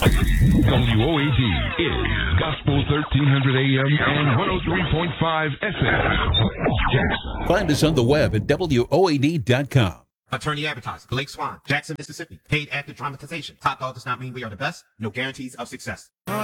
WOAD is Gospel 1300 AM and 103.5 FM. Jackson. Find us on the web at WOAD.com. Attorney advertiser, Blake Swan, Jackson, Mississippi. Paid actor dramatization. Top dog does not mean we are the best. No guarantees of success.